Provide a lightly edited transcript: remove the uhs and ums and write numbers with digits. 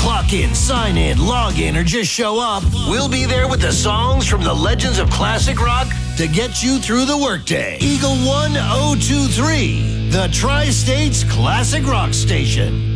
Clock in, sign in, log in, or just show up. We'll be there with the songs from the legends of classic rock to get you through the workday. Eagle 1023, the Tri-States Classic Rock Station.